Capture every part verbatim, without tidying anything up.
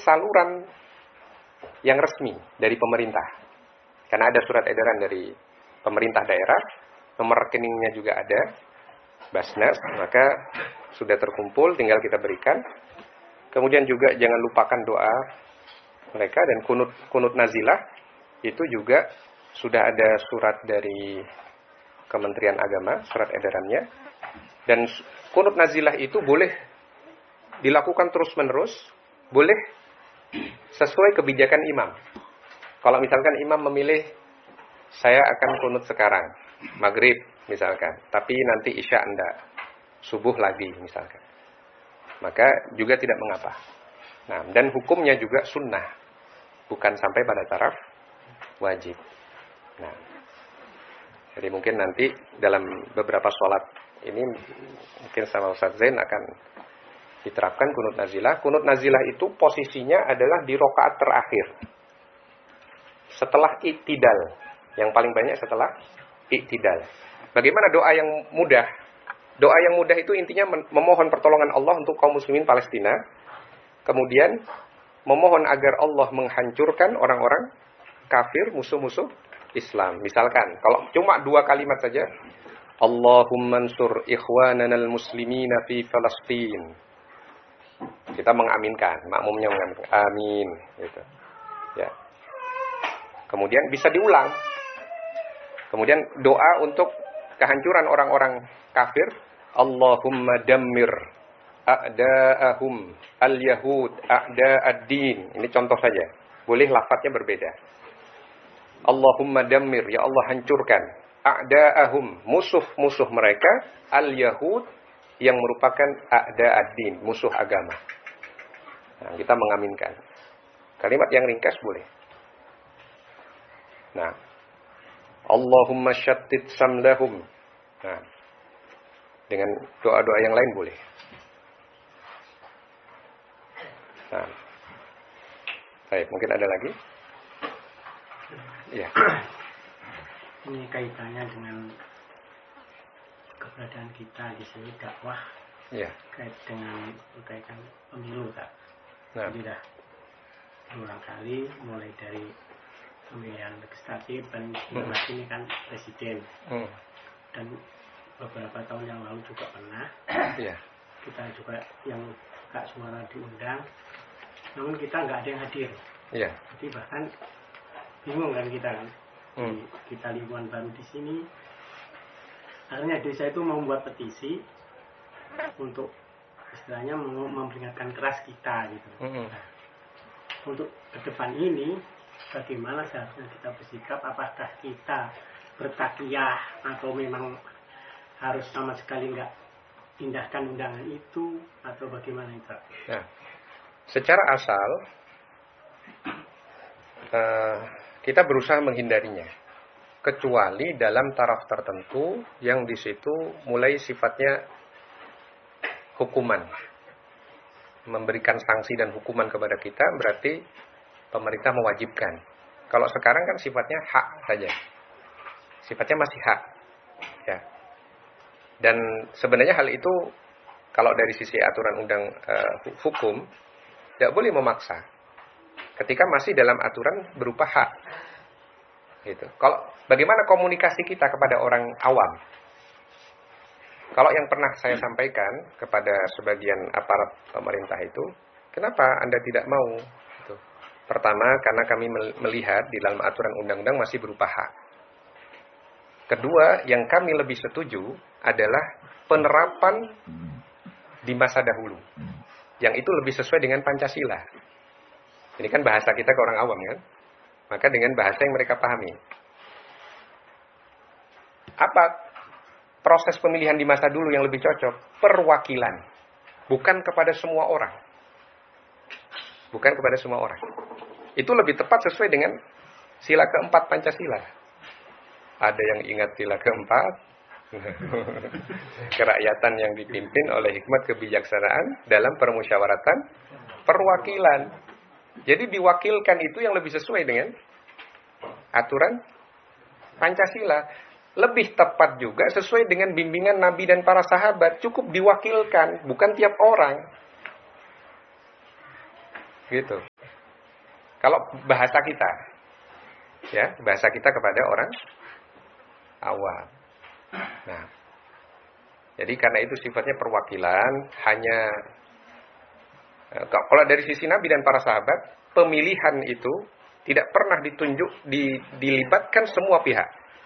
saluran yang resmi dari pemerintah. Karena ada surat edaran dari pemerintah daerah, nomor rekeningnya juga ada, Basnas, maka sudah terkumpul, tinggal kita berikan. Kemudian juga jangan lupakan doa mereka, dan kunut kunut nazilah itu juga sudah ada surat dari Kementerian Agama, surat edarannya. Dan kunut nazilah itu boleh dilakukan terus-menerus, boleh sesuai kebijakan imam. Kalau misalkan imam memilih, saya akan kunut sekarang, maghrib misalkan, tapi nanti isya enggak, subuh lagi misalkan, maka juga tidak mengapa. Nah, dan hukumnya juga sunnah, bukan sampai pada taraf wajib. Nah, jadi mungkin nanti dalam beberapa sholat ini mungkin sama Ustaz Zain akan diterapkan kunut nazilah. Kunut nazilah itu posisinya adalah di rakaat terakhir, setelah iktidal, yang paling banyak setelah iktidal. Bagaimana doa yang mudah? Doa yang mudah itu intinya memohon pertolongan Allah untuk kaum muslimin Palestina, kemudian memohon agar Allah menghancurkan orang-orang kafir, musuh-musuh Islam. Misalkan kalau cuma dua kalimat saja, Allahumma ansur ikhwanana al-muslimina fi Palestin, kita mengaminkan, makmumnya mengaminkan, amin, gitu. Ya. Kemudian bisa diulang. Kemudian doa untuk kehancuran orang-orang kafir, Allahumma dammir a'da'ahum al-yahud a'da'ad-din. Ini contoh saja. Boleh lafadznya berbeda. Allahumma dammir, ya Allah hancurkan, a'da'ahum, musuh-musuh mereka, al-yahud, yang merupakan a'da'ad-din, musuh agama. Nah, kita mengaminkan. Kalimat yang ringkas boleh. Nah, Allahumma syattid samlahum. Nah, dengan doa-doa yang lain boleh. Nah, baik, mungkin ada lagi? Iya. Ini kaitannya dengan keberadaan kita di sini dakwah. Iya. Kait dengan berkaitan pemilu, Kak. Nah. Jadi dah berulang kali, mulai dari pemilihan legislatif dan hmm. ini kan presiden. Hmm. Dan beberapa tahun yang lalu juga pernah. Iya. Kita juga yang Kak Suara diundang, namun kita nggak ada yang hadir. Iya. Jadi bahkan bingung kan kita kan. Hmm. Kita lingkungan baru di sini. Akhirnya desa itu membuat petisi untuk istilahnya memperingatkan keras kita gitu. Hmm. Nah, untuk ke depan ini bagaimana seharusnya kita bersikap? Apakah kita bertakiyah atau memang harus sama sekali nggak pindahkan undangan itu atau bagaimana itu? Nah, secara asal uh, kita berusaha menghindarinya, kecuali dalam taraf tertentu yang di situ mulai sifatnya hukuman, memberikan sanksi dan hukuman kepada kita, berarti pemerintah mewajibkan. Kalau sekarang kan sifatnya hak saja, sifatnya masih hak, ya. Dan sebenarnya hal itu kalau dari sisi aturan undang uh, hukum tidak boleh memaksa, ketika masih dalam aturan berupa hak. Gitu. Kalau bagaimana komunikasi kita kepada orang awam? Kalau yang pernah saya sampaikan kepada sebagian aparat pemerintah itu, kenapa Anda tidak mau? Gitu. Pertama, karena kami melihat di dalam aturan undang-undang masih berupa hak. Kedua, yang kami lebih setuju adalah penerapan di masa dahulu, yang itu lebih sesuai dengan Pancasila. Ini kan bahasa kita ke orang awam kan? Maka dengan bahasa yang mereka pahami. Apa proses pemilihan di masa dulu yang lebih cocok? Perwakilan. Bukan kepada semua orang. Bukan kepada semua orang. Itu lebih tepat sesuai dengan sila keempat Pancasila. Ada yang ingat sila keempat? Kerakyatan yang dipimpin oleh hikmat kebijaksanaan dalam permusyawaratan perwakilan. Jadi diwakilkan itu yang lebih sesuai dengan aturan Pancasila. Lebih tepat juga sesuai dengan bimbingan Nabi dan para sahabat. Cukup diwakilkan, bukan tiap orang. Gitu. Kalau bahasa kita, ya, bahasa kita kepada orang awam. Nah, jadi karena itu sifatnya perwakilan, hanya kalau dari sisi Nabi dan para sahabat, pemilihan itu tidak pernah ditunjuk, di, dilibatkan semua pihak.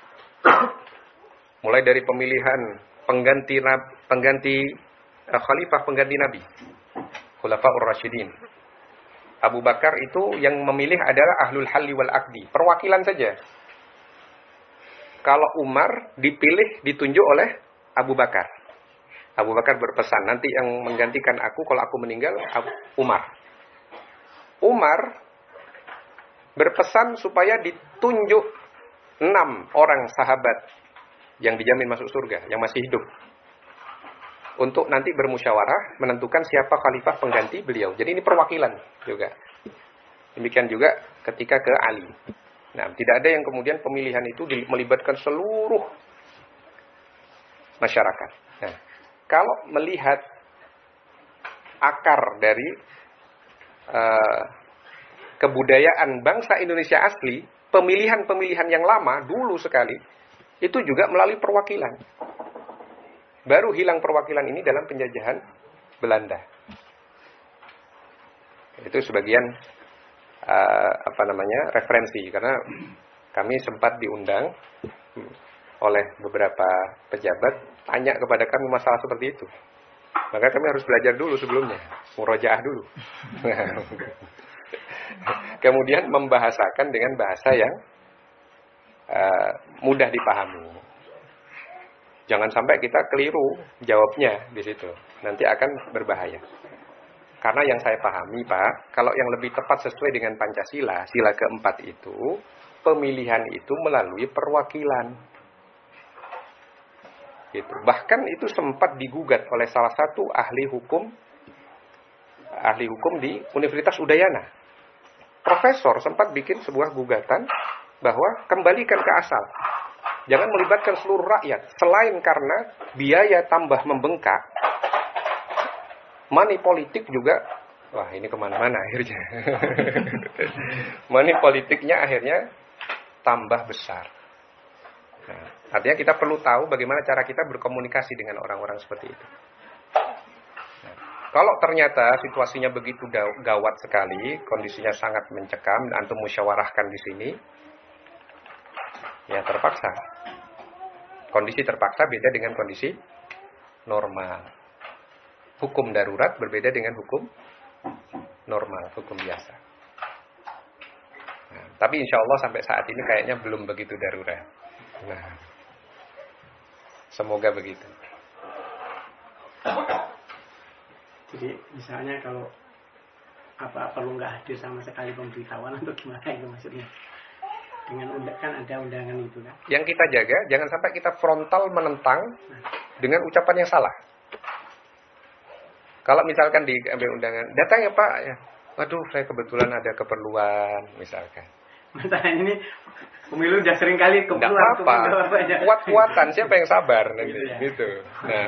Mulai dari pemilihan pengganti pengganti uh, khalifah pengganti Nabi, Khulafaur Rasyidin. Abu Bakar itu yang memilih adalah ahlul halli wal aqdi, perwakilan saja. Kalau Umar dipilih ditunjuk oleh Abu Bakar. Abu Bakar berpesan, nanti yang menggantikan aku kalau aku meninggal Umar. Umar berpesan supaya ditunjuk enam orang sahabat yang dijamin masuk surga, yang masih hidup, untuk nanti bermusyawarah menentukan siapa khalifah pengganti beliau. Jadi ini perwakilan juga. Demikian juga ketika ke Ali. Nah, tidak ada yang kemudian pemilihan itu melibatkan seluruh masyarakat. Nah, kalau melihat akar dari uh, kebudayaan bangsa Indonesia asli, pemilihan-pemilihan yang lama dulu sekali itu juga melalui perwakilan. Baru hilang perwakilan ini dalam penjajahan Belanda. Itu sebagian uh, apa namanya referensi, karena kami sempat diundang oleh beberapa pejabat tanya kepada kami masalah seperti itu. Maka kami harus belajar dulu sebelumnya, murojaah dulu. Kemudian membahasakan dengan bahasa yang uh, mudah dipahami. Jangan sampai kita keliru jawabnya di situ. Nanti akan berbahaya. Karena yang saya pahami, Pak, kalau yang lebih tepat sesuai dengan Pancasila, sila keempat itu, pemilihan itu melalui perwakilan. Gitu. Bahkan itu sempat digugat oleh salah satu ahli hukum, ahli hukum di Universitas Udayana. Profesor sempat bikin sebuah gugatan bahwa kembalikan ke asal. Jangan melibatkan seluruh rakyat. Selain karena biaya tambah membengkak, money politik juga, wah ini kemana-mana akhirnya. Money politiknya akhirnya tambah besar. Nah, artinya kita perlu tahu bagaimana cara kita berkomunikasi dengan orang-orang seperti itu. Nah, kalau ternyata situasinya begitu gawat sekali, kondisinya sangat mencekam, antum musyawarahkan di sini, ya terpaksa. Kondisi terpaksa beda dengan kondisi normal. Hukum darurat berbeda dengan hukum normal, hukum biasa. Nah, tapi insya Allah sampai saat ini kayaknya belum begitu darurat. Nah, semoga begitu. Jadi misalnya kalau apa perlu nggak hadir sama sekali pemberitahuan atau gimana itu maksudnya? Dengan undang kan ada undangan itu kan. Yang kita jaga jangan sampai kita frontal menentang dengan ucapan yang salah. Kalau misalkan diambil undangan, datang ya Pak, ya. Waduh, saya kebetulan ada keperluan misalkan. Masalahnya ini pemilu udah sering kali keperluan. Enggak apa-apa. Kuat-kuatan siapa yang sabar nanti gitu. Ya? Gitu. Nah.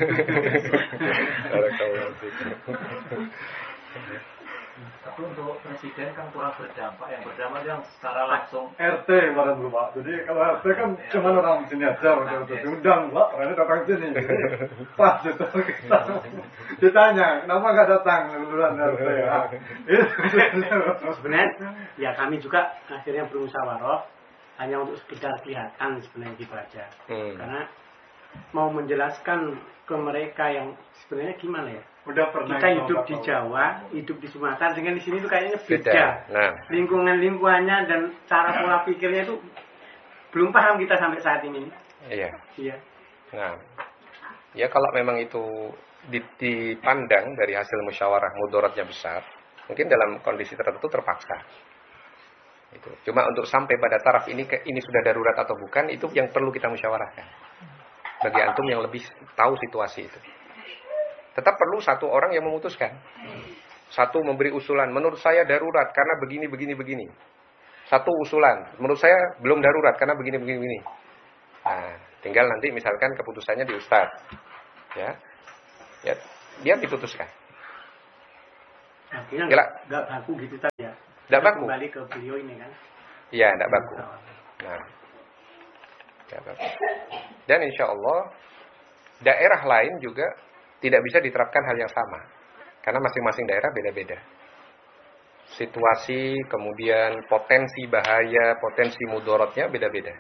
Tapi untuk presiden kan kurang berdampak, yang berdampak yang secara langsung R T kemarin dulu Pak. Jadi kalau R T kan ya, cuma orang sini aja, udah diundang Pak, orangnya datang sini. Jadi pas itu kita ditanya, kenapa nggak datang duluan R T ya? Sebenarnya ya kami juga akhirnya bermusyawarah hanya untuk sekedar kelihatan sebenarnya gitu aja. Hmm. Karena mau menjelaskan ke mereka yang sebenarnya gimana ya? Udah pernah kita hidup di Jawa, hidup di Sumatera, dengan di sini tuh kayaknya beda. Nah. Lingkungan lingkungannya dan cara pola pikirnya itu belum paham kita sampai saat ini. Iya. Iya. Nah, ya kalau memang itu dipandang dari hasil musyawarah mudaratnya besar, mungkin dalam kondisi tertentu terpaksa. Itu. Cuma untuk sampai pada taraf ini ini sudah darurat atau bukan, itu yang perlu kita musyawarahkan. Bagi antum yang lebih tahu situasi itu. Tetap perlu satu orang yang memutuskan. Satu memberi usulan, menurut saya darurat karena begini, begini, begini. Satu usulan, menurut saya belum darurat karena begini, begini, begini. Nah, tinggal nanti misalkan keputusannya di ustaz. Ya, ya dia diputuskan. Akhirnya nggak baku gitu tadi ya. Tidak baku. Kembali ke beliau ini kan? Iya, tidak baku. Nah, tidak baku. Dan insya Allah daerah lain juga tidak bisa diterapkan hal yang sama, karena masing-masing daerah beda-beda. Situasi, kemudian potensi bahaya, potensi mudorotnya beda-beda.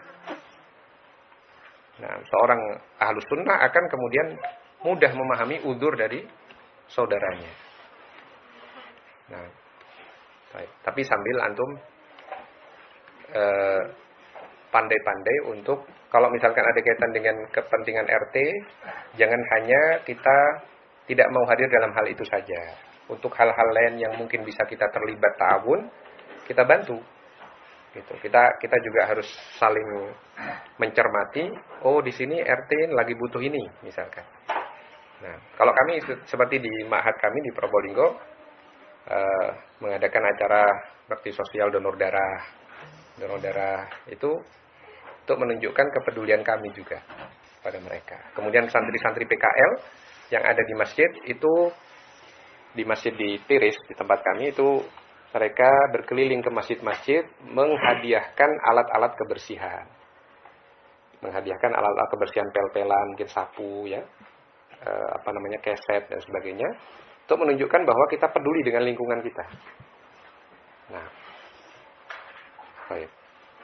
Nah, seorang ahlus sunnah akan kemudian mudah memahami udzur dari saudaranya. Nah, baik. Tapi sambil antum eh, pandai-pandai untuk kalau misalkan ada kaitan dengan kepentingan R T, jangan hanya kita tidak mau hadir dalam hal itu saja. Untuk hal-hal lain yang mungkin bisa kita terlibat ta'awun, kita bantu. Gitu. Kita kita juga harus saling mencermati. Oh, di sini R T lagi butuh ini, misalkan. Nah, kalau kami seperti di ma'had kami di Probolinggo uh, mengadakan acara bakti sosial donor darah, donor darah itu untuk menunjukkan kepedulian kami juga pada mereka. Kemudian santri-santri P K L yang ada di masjid itu, di masjid di Tiris, di tempat kami itu, mereka berkeliling ke masjid-masjid menghadiahkan alat-alat kebersihan. Menghadiahkan alat-alat kebersihan, pel-pelan, mungkin sapu ya. E, apa namanya, keset dan sebagainya, untuk menunjukkan bahwa kita peduli dengan lingkungan kita. Nah. Baik.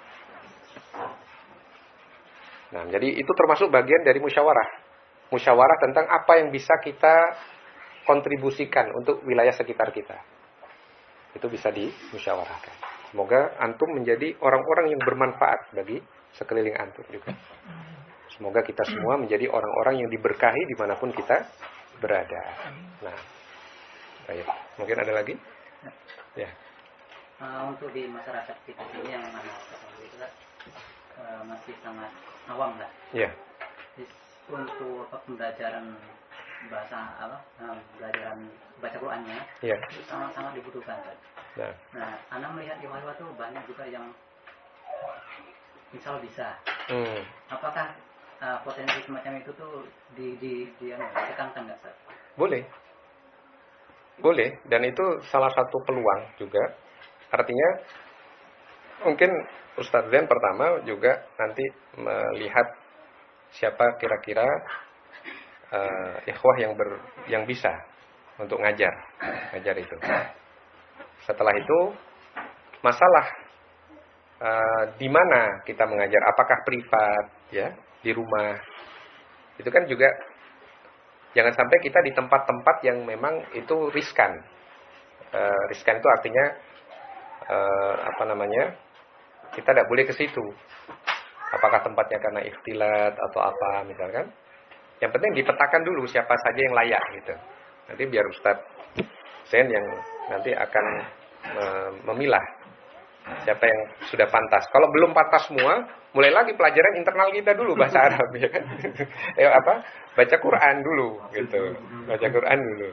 Nah, jadi itu termasuk bagian dari musyawarah. Musyawarah tentang apa yang bisa kita kontribusikan untuk wilayah sekitar kita. Itu bisa dimusyawarahkan. Semoga antum menjadi orang-orang yang bermanfaat bagi sekeliling antum juga. Semoga kita semua menjadi orang-orang yang diberkahi dimanapun kita berada. Nah, baik. Mungkin ada lagi? Ya. Uh, untuk di masyarakat kita ini yang mana itu uh, masih sangat awam lah. Ya. Untuk pembelajaran bahasa apa, nah, pelajaran baca Qurannya ya. Itu sangat-sangat dibutuhkan kan. Nah, nah anak melihat di mahasiswa tuh banyak juga yang insya Allah bisa. Hmm. Apakah uh, potensi semacam itu tuh di di di anu ditekankan nggak, Ustaz? Boleh, boleh, dan itu salah satu peluang juga. Artinya mungkin Ustadz Zen pertama juga nanti melihat siapa kira-kira Uh, ikhwah yang ber, yang bisa untuk ngajar, ngajar itu. Setelah itu masalah uh, di mana kita mengajar, apakah privat ya, di rumah. Itu kan juga jangan sampai kita di tempat-tempat yang memang itu riskan. Uh, riskan itu artinya uh, apa namanya? Kita tidak boleh ke situ. Apakah tempatnya karena ikhtilat atau apa misalkan? Yang penting dipetakan dulu siapa saja yang layak gitu. Nanti biar Ustadz Zen yang nanti akan memilah siapa yang sudah pantas. Kalau belum pantas semua, mulai lagi pelajaran internal kita dulu bahasa Arab ya kan. Eh apa? Baca Quran dulu gitu. Baca Quran dulu.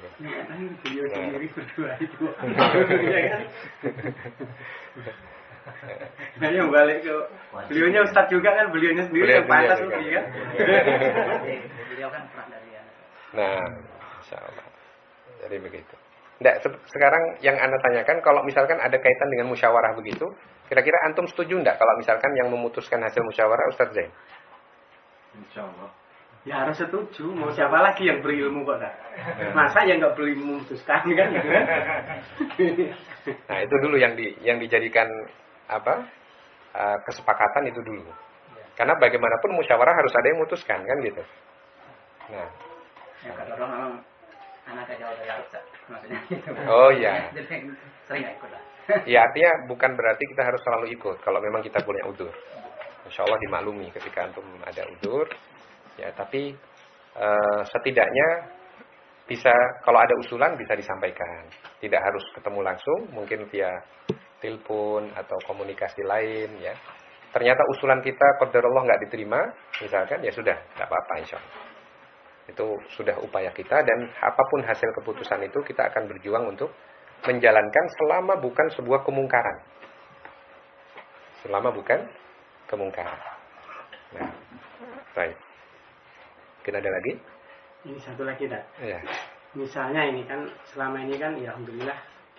Nah, yang balik ke beliaunya Ustadz juga kan, beliaunya sendiri yang pantas juga kan. Beliau kan pernah dari ya. Nah, insyaallah. Jadi begitu. Nggak, sekarang yang Anda tanyakan, kalau misalkan ada kaitan dengan musyawarah begitu, kira-kira antum setuju enggak kalau misalkan yang memutuskan hasil musyawarah Ustadz Zain? Insyaallah. Ya harus setuju, mau siapa lagi yang berilmu kok tak? Masa yang nggak berilmu memutuskan kan gitu kan? Nah, itu dulu yang di yang dijadikan apa? Uh, kesepakatan itu dulu. Karena bagaimanapun musyawarah harus ada yang memutuskan kan gitu. Nah, ya kalau orang anak jauh dari Arab maksudnya. Oh iya. Sering ikut lah. Ya artinya bukan berarti kita harus selalu ikut kalau memang kita punya udzur. Insyaallah dimaklumi ketika antum ada udzur. Ya, tapi uh, setidaknya bisa kalau ada usulan bisa disampaikan. Tidak harus ketemu langsung, mungkin via telepon atau komunikasi lain ya. Ternyata usulan kita qadarullah enggak diterima, misalkan ya sudah, enggak apa-apa insyaallah. Itu sudah upaya kita dan apapun hasil keputusan itu kita akan berjuang untuk menjalankan selama bukan sebuah kemungkaran. Selama bukan kemungkaran. Nah, baik. Mungkin ada lagi? Ini satu lagi dah. Iya. Misalnya ini kan selama ini kan ya alhamdulillah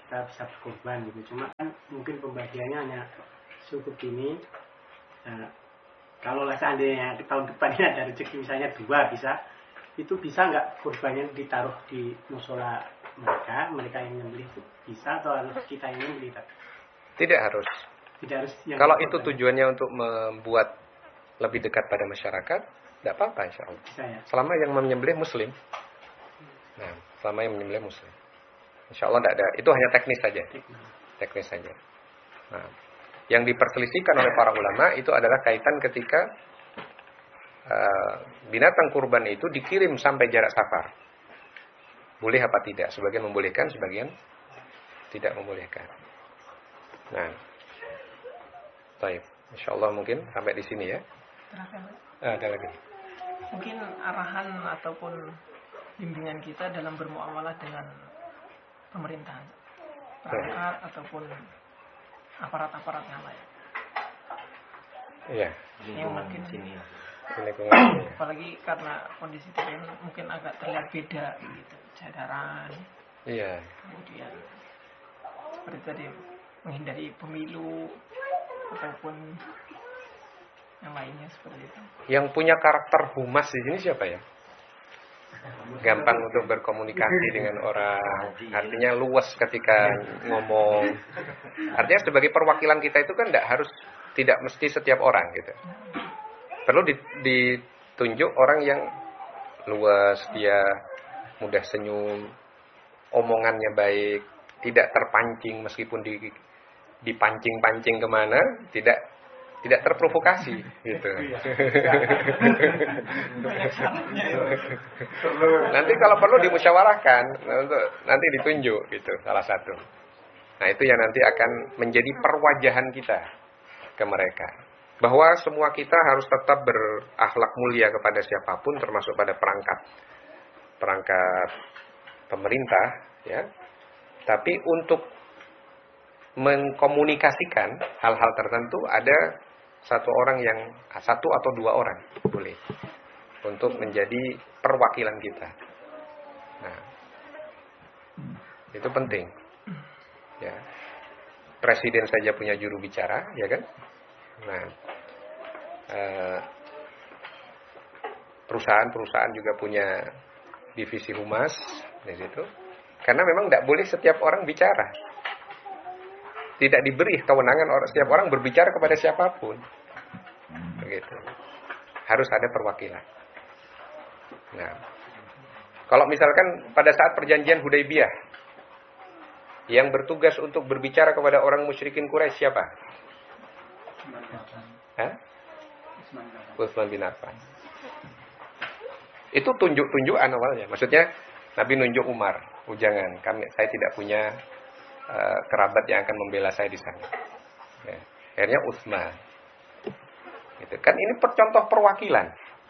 kita bisa berkorban gitu. Cuma kan mungkin pembagiannya hanya cukup gini. Nah, kalau seandainya tahun depannya ada rezeki misalnya dua bisa, itu bisa nggak korbannya ditaruh di musola mereka, mereka yang nyembelih itu bisa atau harus kita yang nyembelih? Tidak harus. Tidak harus. Kalau itu tujuannya untuk membuat lebih dekat pada masyarakat, tidak apa-apa insya Allah. Bisa, ya? Selama yang menyembelih Muslim. Nah, selama yang menyembelih Muslim, insya Allah tidak ada. Itu hanya teknis saja. Teknis saja. Nah, yang diperselisihkan oleh para ulama itu adalah kaitan ketika uh, binatang kurban itu dikirim sampai jarak safar. Boleh apa tidak? Sebagian membolehkan, sebagian tidak membolehkan. Nah, baik. Insya Allah mungkin sampai di sini ya. Terakhir. Ah, ada lagi. Mungkin arahan ataupun bimbingan kita dalam bermuamalah dengan pemerintahan, perangkat ataupun aparat-aparat yang lain. Iya. Yang mungkin sini. apalagi karena kondisi terkini mungkin agak terlihat beda gitu, cadaran. Iya. Kemudian seperti tadi menghindari pemilu ataupun yang lainnya seperti itu. Yang punya karakter humas di sini siapa ya? Gampang untuk berkomunikasi dengan orang, artinya luas ketika ngomong. Artinya sebagai perwakilan kita itu kan tidak harus, tidak mesti setiap orang gitu. Perlu ditunjuk orang yang luas, dia mudah senyum, omongannya baik, tidak terpancing meskipun di dipancing-pancing kemana, tidak tidak terprovokasi gitu. Nanti kalau perlu dimusyawarahkan, untuk nanti ditunjuk gitu salah satu. Nah, itu yang nanti akan menjadi perwajahan kita ke mereka. Bahwa semua kita harus tetap berakhlak mulia kepada siapapun, termasuk pada perangkat perangkat pemerintah, ya. Tapi untuk mengkomunikasikan hal-hal tertentu ada satu orang yang satu atau dua orang boleh untuk menjadi perwakilan kita. Nah, itu penting. Ya, presiden saja punya juru bicara, ya kan? Nah, eh, perusahaan-perusahaan juga punya divisi humas di situ. Karena memang tidak boleh setiap orang bicara. Tidak diberi kewenangan orang setiap orang berbicara kepada siapapun. Begitu. Harus ada perwakilan. Nah, kalau misalkan pada saat perjanjian Hudaybiyah yang bertugas untuk berbicara kepada orang musyrikin Quraisy siapa? Hah? Utsman bin Affan. Itu tunjuk-tunjukan awalnya. Maksudnya Nabi nunjuk Umar, oh, jangan, kami saya tidak punya Uh, kerabat yang akan membela saya di sana. Ya. Akhirnya Utsman. Gitu. Kan ini contoh perwakilan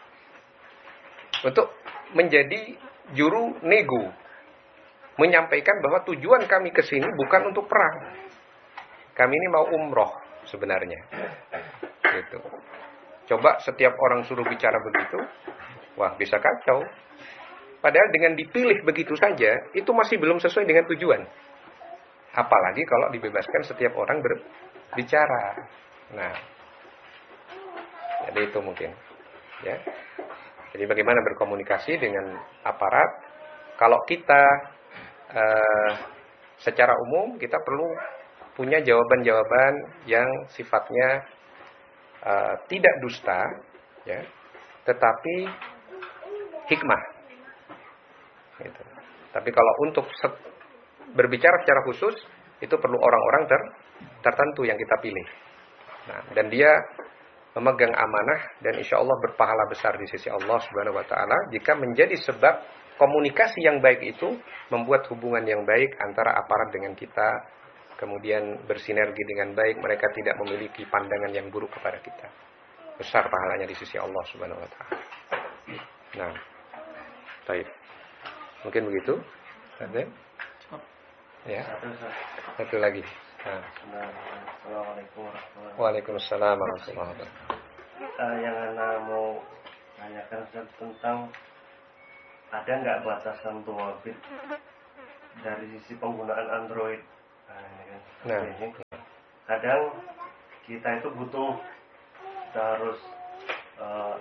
untuk menjadi juru nego, menyampaikan bahwa tujuan kami ke sini bukan untuk perang. Kami ini mau umroh sebenarnya. Gitu. Coba setiap orang suruh bicara begitu, wah bisa kacau. Padahal dengan dipilih begitu saja, itu masih belum sesuai dengan tujuan. Apalagi kalau dibebaskan setiap orang berbicara. Nah, jadi itu mungkin, ya. Jadi bagaimana berkomunikasi dengan aparat? Kalau kita uh, secara umum kita perlu punya jawaban-jawaban yang sifatnya uh, tidak dusta, ya, tetapi hikmah. Gitu. Tapi kalau untuk set, berbicara secara khusus, itu perlu orang-orang ter, tertentu yang kita pilih. Nah, dan dia memegang amanah dan insya Allah berpahala besar di sisi Allah Subhanahu Wa Taala jika menjadi sebab komunikasi yang baik itu membuat hubungan yang baik antara aparat dengan kita, kemudian bersinergi dengan baik, mereka tidak memiliki pandangan yang buruk kepada kita. Besar pahalanya di sisi Allah Subhanahu Wa Taala. Nah, baik. Mungkin begitu. Ada? Ya, satu lagi. Nah. Assalamualaikum warahmatullahi wabarakatuh. Waalaikumsalam warahmatullahi wabarakatuh. Uh, yang Anda mau tanyakan tentang ada nggak batasan tuh dari sisi penggunaan Android Nah, ini kadang kita itu butuh, kita harus uh,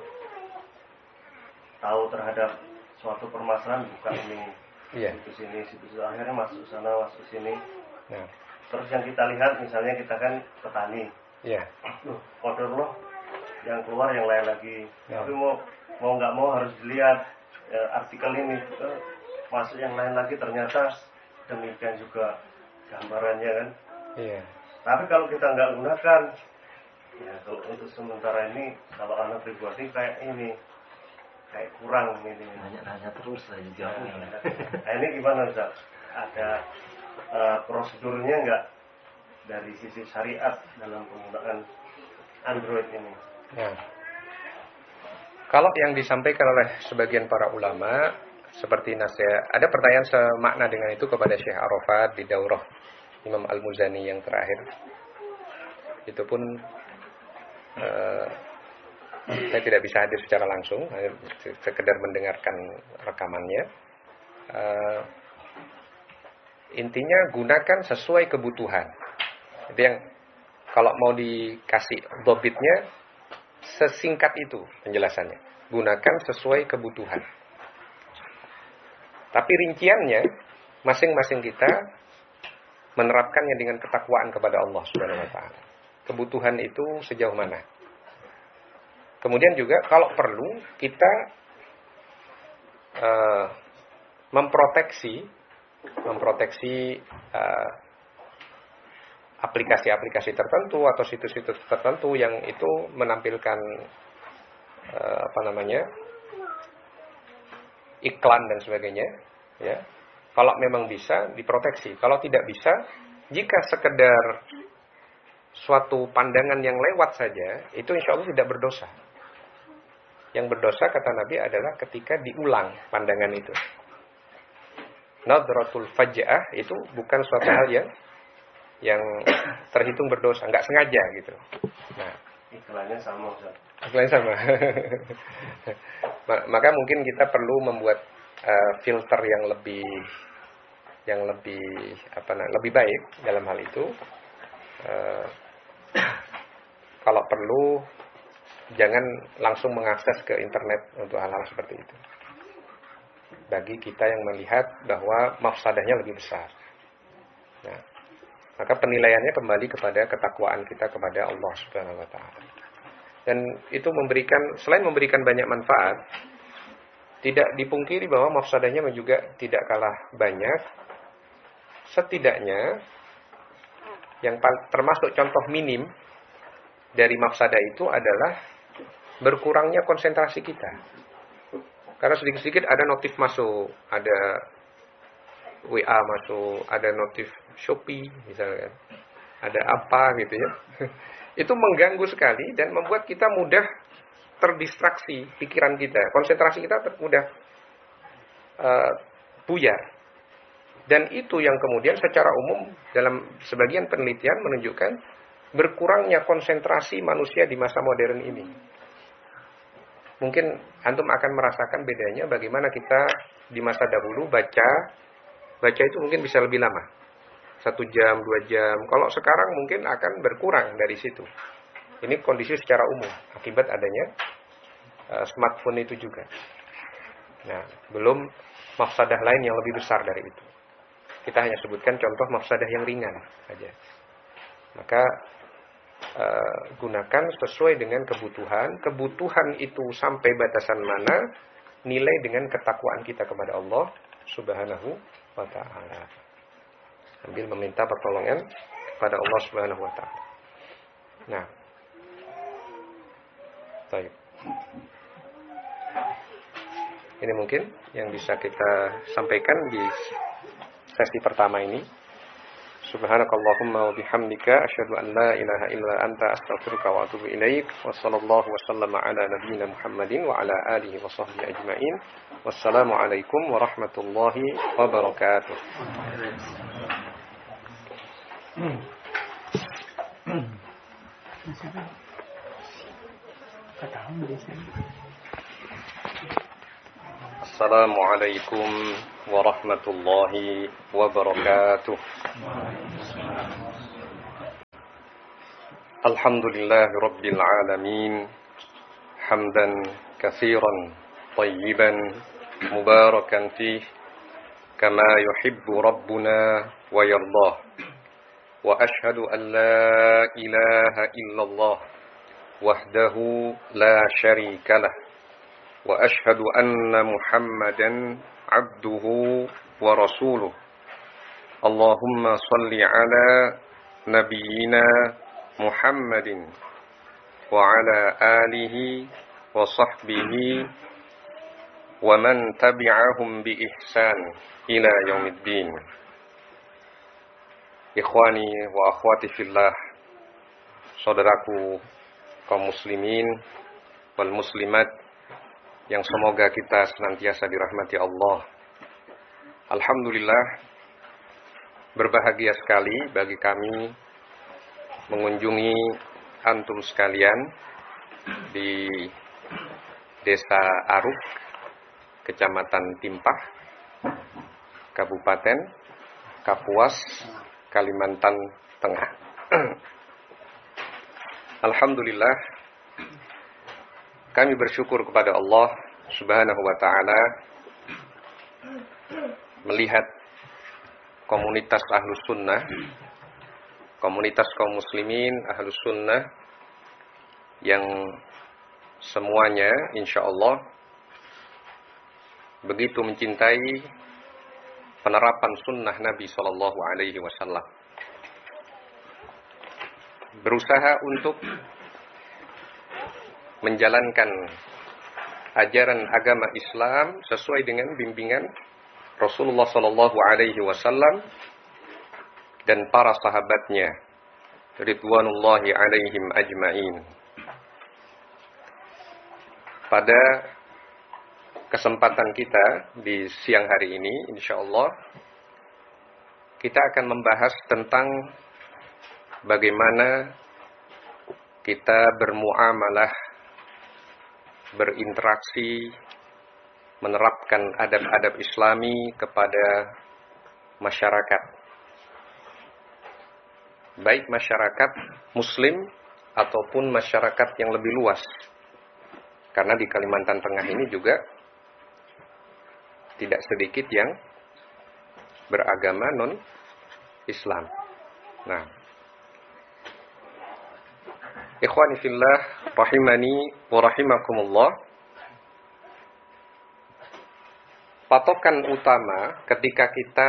tahu terhadap suatu permasalahan, buka ini, yeah. situ sini, situ sini, akhirnya masuk sana, masuk sini. Yeah. Terus yang kita lihat, misalnya kita kan petani, yeah. Loh, qadarullah yang keluar yang lain lagi, yeah. Tapi mau mau nggak mau harus dilihat ya, artikel ini, eh, masuk yang lain lagi, ternyata demikian juga gambarannya kan. Yeah. Tapi kalau kita nggak gunakan, ya kalau untuk sementara ini, kalau anak pribadi kayak ini, kayak kurang ini. Nanya-nanya terus aja jauh. Nah, nah ini gimana Ustaz? Ada uh, prosedurnya nggak dari sisi syariat dalam penggunaan Android ini? Ya. Kalau yang disampaikan oleh sebagian para ulama seperti nasihat, ada pertanyaan semakna dengan itu kepada Syekh Arafat di daurah Imam Al-Muzani yang terakhir. Itu pun uh, saya tidak bisa hadir secara langsung, hanya sekedar mendengarkan rekamannya. Uh, intinya gunakan sesuai kebutuhan. Jadi yang kalau mau dikasih dobitnya sesingkat itu penjelasannya. Gunakan sesuai kebutuhan. Tapi rinciannya masing-masing kita menerapkannya dengan ketakwaan kepada Allah Subhanahu wa taala. Kebutuhan itu sejauh mana? Kemudian juga kalau perlu kita uh, memproteksi memproteksi uh, aplikasi-aplikasi tertentu atau situs-situs tertentu yang itu menampilkan uh, apa namanya? iklan dan sebagainya, ya. Kalau memang bisa diproteksi, kalau tidak bisa, jika sekedar suatu pandangan yang lewat saja, itu insya Allah tidak berdosa. Yang berdosa kata Nabi adalah ketika diulang pandangan itu. Nadratul faj'ah itu bukan suatu hal yang yang terhitung berdosa, nggak sengaja gitu. Nah, iklannya sama, Ustaz. Iklannya sama. Maka mungkin kita perlu membuat uh, filter yang lebih yang lebih apa namanya lebih baik dalam hal itu. Uh, kalau perlu jangan langsung mengakses ke internet untuk hal-hal seperti itu. Bagi kita yang melihat bahwa mafsadahnya lebih besar. Nah, maka penilaiannya kembali kepada ketakwaan kita kepada Allah Subhanahu wa taala. Dan itu memberikan, selain memberikan banyak manfaat, tidak dipungkiri bahwa mafsadahnya juga tidak kalah banyak. Setidaknya yang termasuk contoh minim dari mafsadah itu adalah berkurangnya konsentrasi kita. Karena sedikit-sedikit ada notif masuk, ada W A masuk, ada notif Shopee misalnya, ada apa gitu ya. Itu mengganggu sekali dan membuat kita mudah terdistraksi pikiran kita, konsentrasi kita mudah uh, buyar. Dan itu yang kemudian secara umum dalam sebagian penelitian menunjukkan berkurangnya konsentrasi manusia di masa modern ini. Mungkin antum akan merasakan bedanya bagaimana kita di masa dahulu baca baca itu mungkin bisa lebih lama, satu jam, dua jam. Kalau sekarang mungkin akan berkurang dari situ. Ini kondisi secara umum akibat adanya uh, smartphone itu juga. Nah, belum mafsadah lain yang lebih besar dari itu. Kita hanya sebutkan contoh mafsadah yang ringan saja. Maka uh, gunakan sesuai dengan kebutuhan. Kebutuhan itu sampai batasan mana, nilai dengan ketakwaan kita kepada Allah Subhanahu wa ta'ala. Sambil meminta pertolongan kepada Allah Subhanahu wa ta'ala. Nah, baik. Ini mungkin yang bisa kita sampaikan di sesi pertama ini. Subhanakallahumma wa bihamdika asyhadu an la ilaha illa anta astaghfiruka wa atubu ilaik. Wa sallallahu wa sallama ala nabiyyina Muhammadin wa ala alihi wa sahbihi ajmain. Wassalamu alaikum warahmatullahi wabarakatuh. Assalamualaikum warahmatullahi wabarakatuh. Alhamdulillah Rabbil Alamin. Hamdan katsiran tayyiban mubarakan fih kama yuhibbu Rabbuna wa yardah. Wa ashhadu an la ilaha illallah wahdahu la syarika lah. Wa ashhadu anna Muhammadan abduhu wa rasuluh. Allahumma salli ala nabiyyina Muhammadin wa ala alihi wa sahbihi wa man tabi'ahum bi ihsan ila yaumiddin. Ikhwani wa akhwati fillah, saudaraku kaum muslimin wal muslimat yang semoga kita senantiasa dirahmati Allah. Alhamdulillah, berbahagia sekali bagi kami mengunjungi antum sekalian di Desa Aruk, Kecamatan Timpah, Kabupaten Kapuas, Kalimantan Tengah. Alhamdulillah, kami bersyukur kepada Allah Subhanahu wa ta'ala melihat komunitas Ahlus Sunnah, komunitas kaum muslimin Ahlus Sunnah yang semuanya insya Allah begitu mencintai penerapan sunnah Nabi Shallallahu Alaihi Wasallam, berusaha untuk menjalankan ajaran agama Islam sesuai dengan bimbingan Rasulullah Shallallahu Alaihi Wasallam dan para sahabatnya ridwanullahi alaihim ajma'in. Pada kesempatan kita di siang hari ini, insyaallah kita akan membahas tentang bagaimana kita bermuamalah, berinteraksi, menerapkan adab-adab Islami kepada masyarakat, baik masyarakat muslim ataupun masyarakat yang lebih luas. Karena di Kalimantan Tengah ini juga tidak sedikit yang beragama non-Islam. Nah, ikhwani fillah rahimani wa rahimakumullah, patokan utama ketika kita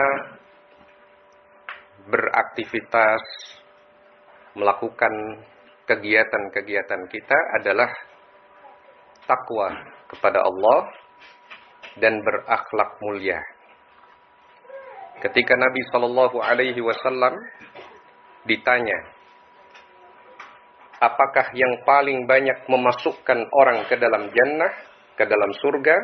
beraktivitas, melakukan kegiatan-kegiatan kita adalah takwa kepada Allah dan berakhlak mulia. Ketika Nabi Shallallahu Alaihi Wasallam ditanya, apakah yang paling banyak memasukkan orang ke dalam jannah, ke dalam surga?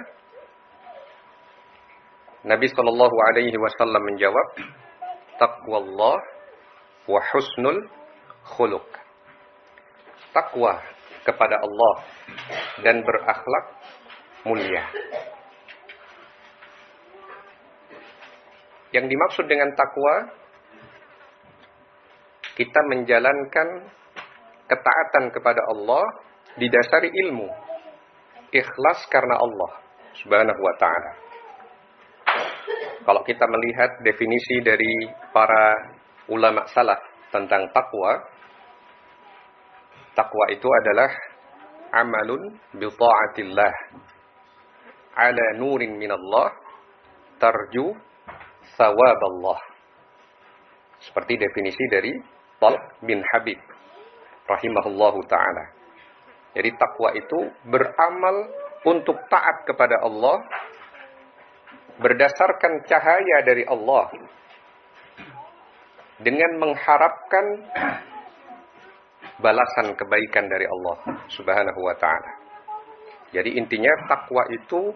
Nabi Shallallahu Alaihi Wasallam menjawab, taqwallah wa husnul khuluq. Takwa kepada Allah dan berakhlak mulia. Yang dimaksud dengan takwa, kita menjalankan ketaatan kepada Allah didasari ilmu, ikhlas karena Allah Subhanahu wa ta'ala. Kalau kita melihat definisi dari para ulama salaf tentang takwa, takwa itu adalah amalun bi ta'atillah ala nurin minallah tarju thawaballah. Seperti definisi dari Talq bin Habib rahimahullahu ta'ala. Jadi takwa itu beramal untuk taat kepada Allah berdasarkan cahaya dari Allah dengan mengharapkan balasan kebaikan dari Allah Subhanahu wa ta'ala. Jadi intinya takwa itu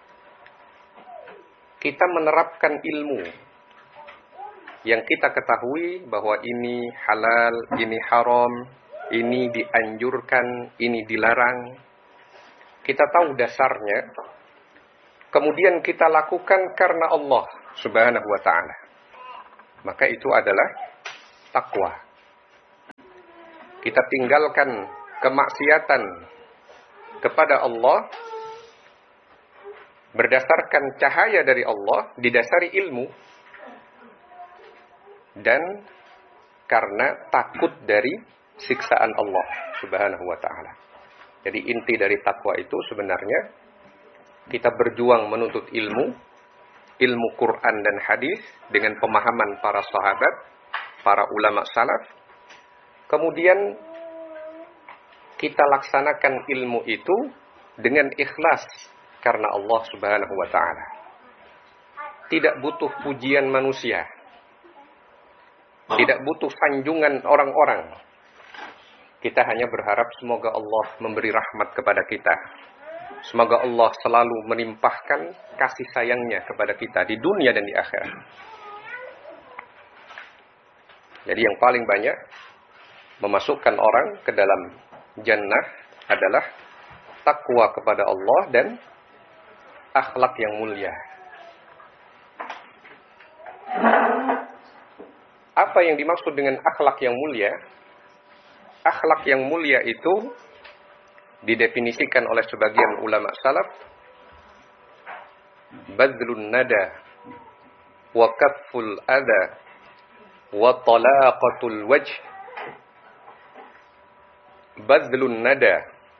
kita menerapkan ilmu yang kita ketahui bahwa ini halal, ini haram, ini dianjurkan, ini dilarang. Kita tahu dasarnya, kemudian kita lakukan karena Allah Subhanahu wa ta'ala. Maka itu adalah takwa. kita tinggalkan kemaksiatan kepada Allah berdasarkan cahaya dari Allah, didasari ilmu, dan karena takut dari siksaan Allah Subhanahu wa ta'ala. Jadi inti dari takwa itu sebenarnya kita berjuang menuntut ilmu, ilmu Quran dan hadis dengan pemahaman para sahabat, para ulama salaf. Kemudian kita laksanakan ilmu itu dengan ikhlas karena Allah Subhanahu wa ta'ala. Tidak butuh pujian manusia. Tidak butuh sanjungan orang-orang. Kita hanya berharap semoga Allah memberi rahmat kepada kita. Semoga Allah selalu menimpahkan kasih sayangnya kepada kita di dunia dan di akhirat. Jadi yang paling banyak memasukkan orang ke dalam jannah adalah takwa kepada Allah dan akhlak yang mulia. Apa yang dimaksud dengan akhlak yang mulia? Akhlak yang mulia itu didefinisikan oleh sebagian ulama salaf, badlun nada wa kafful adha wa talaqatul wajh. Badlun nada,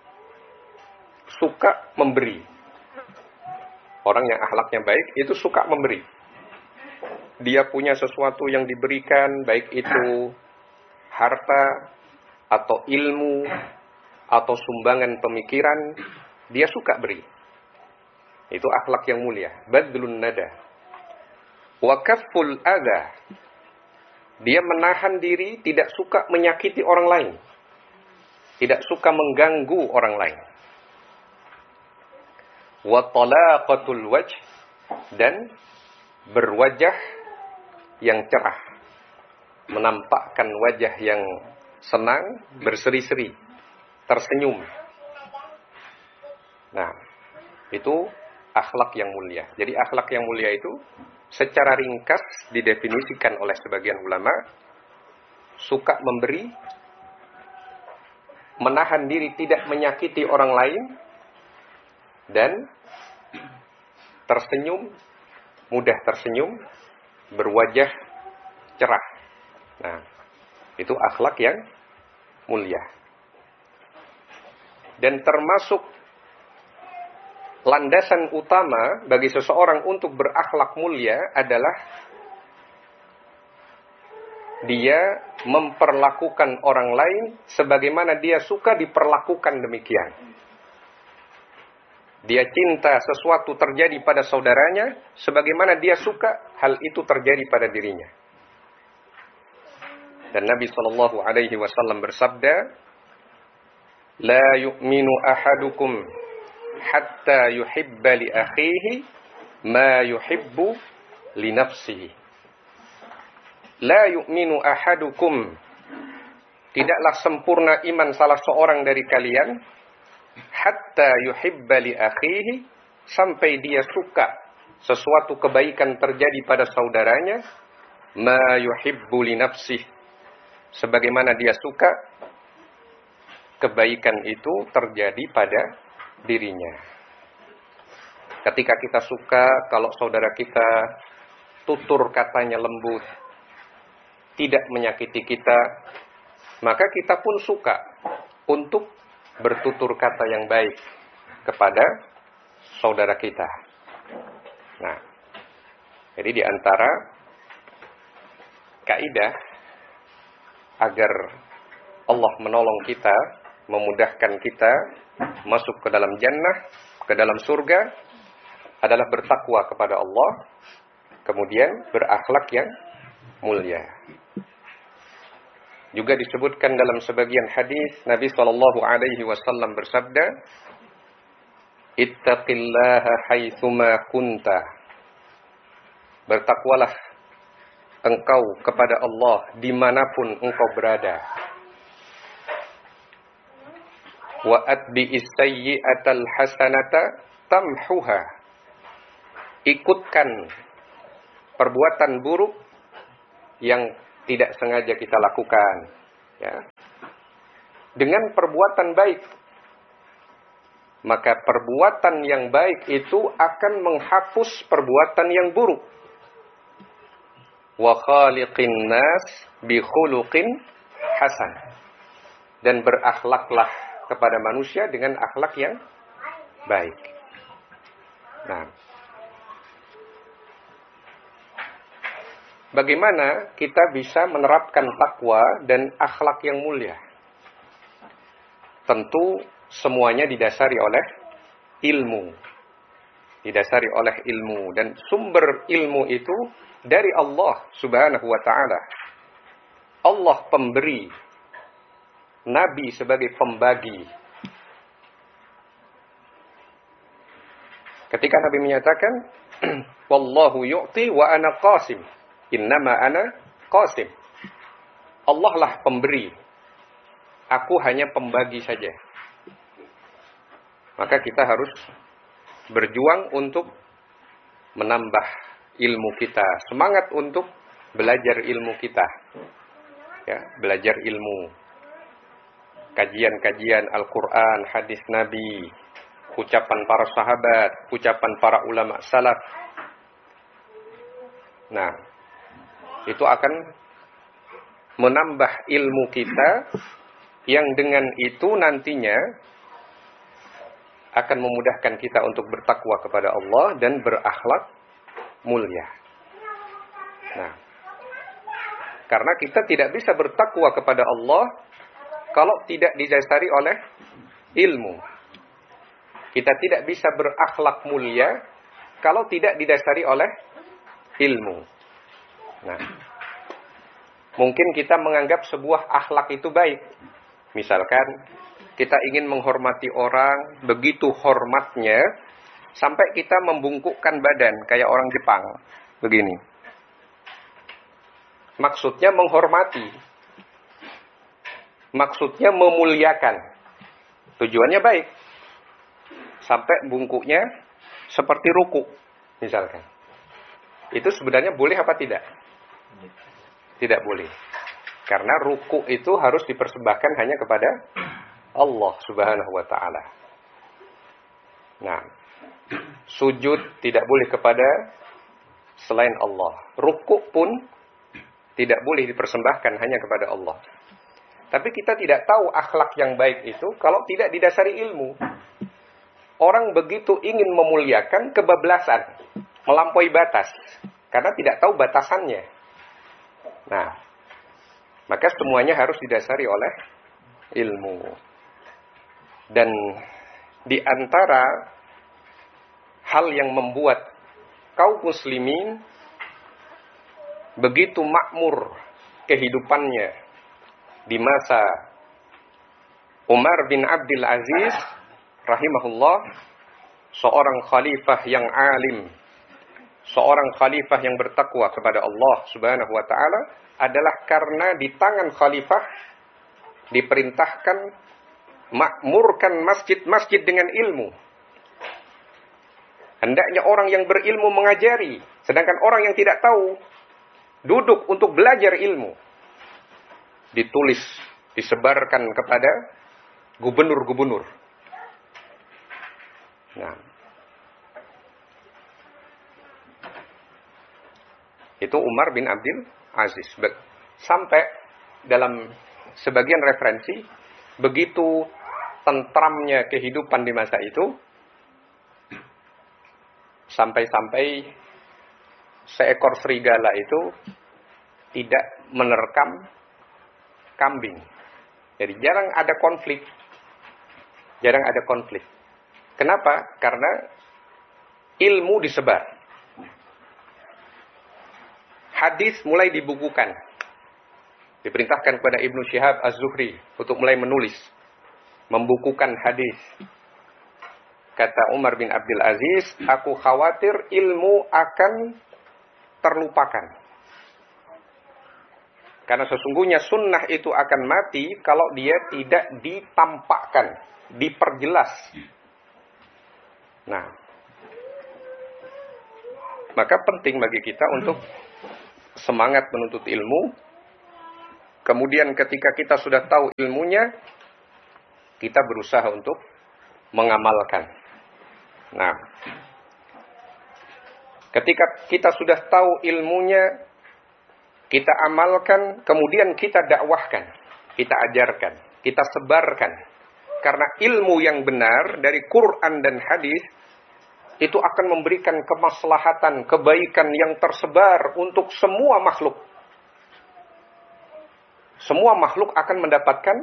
suka memberi. Orang yang akhlaknya baik itu suka memberi. Dia punya sesuatu yang diberikan, baik itu harta atau ilmu atau sumbangan pemikiran, dia suka beri. Itu akhlak yang mulia. Badlun nada. Wa kafful adha. Dia menahan diri, tidak suka menyakiti orang lain. Tidak suka mengganggu orang lain. Wa talaqatul wajh, dan berwajah yang cerah, menampakkan wajah yang senang, berseri-seri, tersenyum. Nah, itu akhlak yang mulia. Jadi akhlak yang mulia itu secara ringkas didefinisikan oleh sebagian ulama, suka memberi, menahan diri tidak menyakiti orang lain, dan tersenyum, mudah tersenyum, berwajah cerah. Nah, itu akhlak yang mulia. Dan termasuk landasan utama bagi seseorang untuk berakhlak mulia adalah dia memperlakukan orang lain sebagaimana dia suka diperlakukan demikian. Dia cinta sesuatu terjadi pada saudaranya sebagaimana dia suka hal itu terjadi pada dirinya. Dan Nabi sallallahu alaihi wasallam bersabda, "La yu'minu ahadukum hatta yuhibba li akhihi ma yuhibbu li nafsihi." La yu'minu ahadukum, tidaklah sempurna iman salah seorang dari kalian hatta yuhibba li akhihi, sampai dia suka sesuatu kebaikan terjadi pada saudaranya, ma yuhibbu li nafsihi, sebagaimana dia suka kebaikan itu terjadi pada dirinya. Ketika kita suka kalau saudara kita tutur katanya lembut, tidak menyakiti kita, maka kita pun suka untuk bertutur kata yang baik kepada saudara kita. Nah, jadi di antara kaidah agar Allah menolong kita, memudahkan kita masuk ke dalam jannah, ke dalam surga, adalah bertakwa kepada Allah, kemudian berakhlak yang mulia. Juga disebutkan dalam sebagian hadis, Nabi sallallahu alaihi wasallam bersabda, "Ittaqillaha haitsuma kunta." Bertakwalah engkau kepada Allah dimanapun engkau berada. Wa atbi'is sayyi'atal hasanata tamhuha. Ikutkan perbuatan buruk yang tidak sengaja kita lakukan, ya. dengan perbuatan baik. Maka perbuatan yang baik itu akan menghapus perbuatan yang buruk. Wa khaliqin nas bi khuluqin hasan. Dan berakhlaklah kepada manusia dengan akhlak yang baik. Nah, bagaimana kita bisa menerapkan takwa dan akhlak yang mulia? Tentu semuanya didasari oleh ilmu. Didasari oleh ilmu. Dan sumber ilmu itu dari Allah subhanahu wa ta'ala. Allah pemberi. Nabi sebagai pembagi. Ketika Nabi menyatakan, Wallahu yu'ti wa ana qasim. Innama ana qasim. Allah lah pemberi. Aku hanya pembagi saja. Maka kita harus berjuang untuk menambah ilmu kita. Semangat untuk belajar ilmu kita. Ya, belajar ilmu. Kajian-kajian Al-Quran, hadis Nabi, ucapan para sahabat, ucapan para ulama salaf. Nah, itu akan menambah ilmu kita, yang dengan itu nantinya akan memudahkan kita untuk bertakwa kepada Allah dan berakhlak mulia. Nah, karena kita tidak bisa bertakwa kepada Allah kalau tidak didasari oleh ilmu. Kita tidak bisa berakhlak mulia kalau tidak didasari oleh ilmu. Nah, mungkin kita menganggap sebuah akhlak itu baik. Misalkan kita ingin menghormati orang, begitu hormatnya, sampai kita membungkukkan badan, kayak orang Jepang. Begini. Maksudnya menghormati. Maksudnya memuliakan. Tujuannya baik. Sampai bungkuknya seperti ruku, misalkan. Itu sebenarnya boleh apa tidak? Tidak boleh. Karena ruku itu harus dipersembahkan hanya kepada Allah subhanahu wa ta'ala. Nah, sujud tidak boleh kepada selain Allah. Ruku pun tidak boleh dipersembahkan hanya kepada Allah. Tapi kita tidak tahu akhlak yang baik itu kalau tidak didasari ilmu. Orang begitu ingin memuliakan kebablasan, melampaui batas, karena tidak tahu batasannya. Nah, maka semuanya harus didasari oleh ilmu. Dan di antara hal yang membuat kaum muslimin begitu makmur kehidupannya di masa Umar bin Abdul Aziz rahimahullah, seorang khalifah yang alim, seorang khalifah yang bertakwa kepada Allah subhanahu wa ta'ala, adalah karena di tangan khalifah diperintahkan makmurkan masjid-masjid dengan ilmu. Hendaknya orang yang berilmu mengajari, sedangkan orang yang tidak tahu duduk untuk belajar ilmu. Ditulis, disebarkan kepada gubernur-gubernur. Nah, itu Umar bin Abdul Aziz. Sampai dalam sebagian referensi, begitu tentramnya kehidupan di masa itu, sampai-sampai seekor serigala itu tidak menerkam kambing. Jadi jarang ada konflik. Jarang ada konflik. Kenapa? Karena ilmu disebar. Hadis mulai dibukukan. Diperintahkan kepada Ibnu Syihab Az-Zuhri untuk mulai menulis, membukukan hadis. Kata Umar bin Abdul Aziz, aku khawatir ilmu akan terlupakan. Karena sesungguhnya sunnah itu akan mati kalau dia tidak ditampakkan, diperjelas. Nah, maka penting bagi kita untuk semangat menuntut ilmu. Kemudian ketika kita sudah tahu ilmunya, kita berusaha untuk mengamalkan. Nah, ketika kita sudah tahu ilmunya, kita amalkan, kemudian kita dakwahkan, kita ajarkan, kita sebarkan. Karena ilmu yang benar dari Quran dan hadis itu akan memberikan kemaslahatan, kebaikan yang tersebar untuk semua makhluk. Semua makhluk akan mendapatkan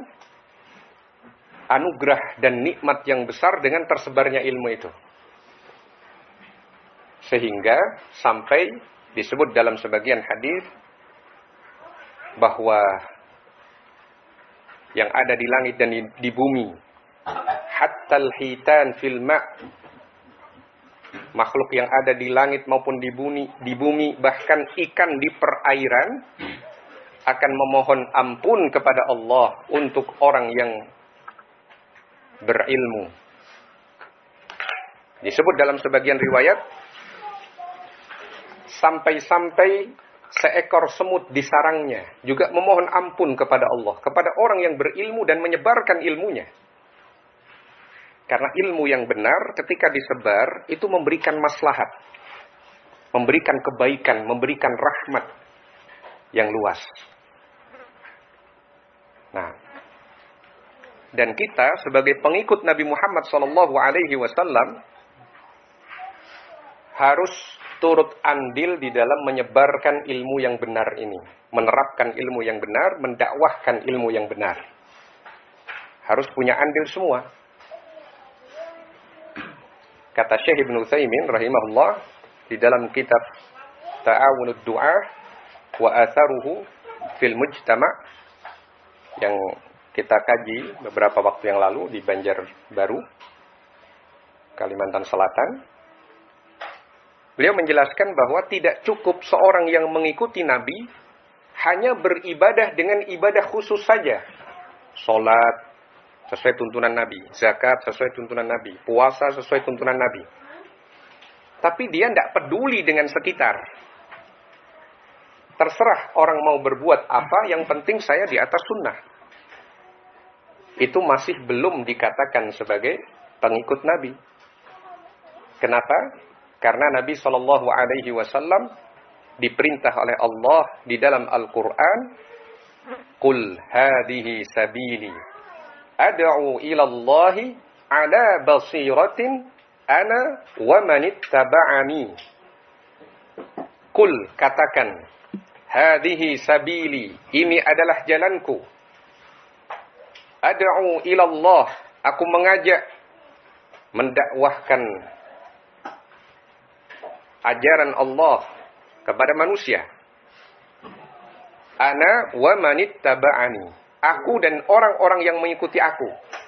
anugerah dan nikmat yang besar dengan tersebarnya ilmu itu. Sehingga sampai disebut dalam sebagian hadis bahwa yang ada di langit dan di, di bumi, hatta al-hitan fil ma', makhluk yang ada di langit maupun di bumi, di bumi bahkan ikan di perairan akan memohon ampun kepada Allah untuk orang yang berilmu. Disebut dalam sebagian riwayat, sampai-sampai seekor semut di sarangnya juga memohon ampun kepada Allah, kepada orang yang berilmu dan menyebarkan ilmunya. Karena ilmu yang benar ketika disebar itu memberikan maslahat, memberikan kebaikan, memberikan rahmat yang luas. Nah, dan kita sebagai pengikut Nabi Muhammad sallallahu alaihi wasallam harus turut andil di dalam menyebarkan ilmu yang benar ini, menerapkan ilmu yang benar, mendakwahkan ilmu yang benar. Harus punya andil semua. Kata Syekh Ibnu Utsaimin rahimahullah di dalam kitab Ta'awunud Du'a wa Atharuhu fil Mujtama' yang kita kaji beberapa waktu yang lalu di Banjarbaru, Kalimantan Selatan. Beliau menjelaskan bahwa tidak cukup seorang yang mengikuti Nabi hanya beribadah dengan ibadah khusus saja. Salat sesuai tuntunan Nabi, zakat sesuai tuntunan Nabi, puasa sesuai tuntunan Nabi. Tapi dia tidak peduli dengan sekitar. Terserah orang mau berbuat apa, yang penting saya di atas sunnah. Itu masih belum dikatakan sebagai pengikut Nabi. Kenapa? Karena Nabi shallallahu alaihi wasallam diperintah oleh Allah di dalam Al-Quran, Qul hadihi sabili ad'u ilallahi ala basiratin ana wa manittaba'ani. Qul, katakan, hadihi sabili, ini adalah jalanku. Ad'u ilallah, aku mengajak, mendakwahkan ajaran Allah kepada manusia. Ana wa manittaba'ani, aku dan orang-orang yang mengikuti aku.